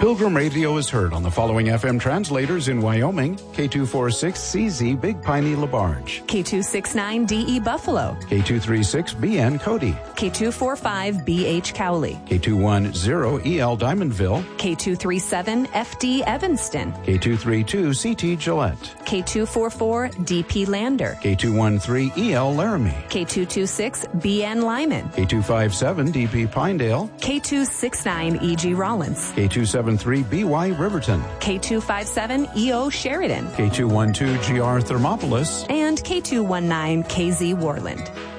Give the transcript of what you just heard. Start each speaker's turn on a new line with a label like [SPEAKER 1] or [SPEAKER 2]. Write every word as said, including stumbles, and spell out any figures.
[SPEAKER 1] Pilgrim Radio is heard on the following F M translators in Wyoming: K two forty-six C Z Big Piney LaBarge,
[SPEAKER 2] K two sixty-nine D E Buffalo,
[SPEAKER 1] K two thirty-six B N Cody,
[SPEAKER 2] K two forty-five B H Cowley,
[SPEAKER 1] K two ten E L Diamondville,
[SPEAKER 2] K two thirty-seven F D Evanston,
[SPEAKER 1] K two thirty-two C T Gillette,
[SPEAKER 2] K two forty-four D P Lander,
[SPEAKER 1] K two thirteen E L Laramie,
[SPEAKER 2] K two twenty-six B N Lyman,
[SPEAKER 1] K two fifty-seven D P Pinedale,
[SPEAKER 2] K two sixty-nine E G Rollins,
[SPEAKER 1] K two seventy-three B Y Riverton,
[SPEAKER 2] K two fifty-seven E O Sheridan,
[SPEAKER 1] K two twelve G R Thermopolis,
[SPEAKER 2] and K two nineteen K Z Warland.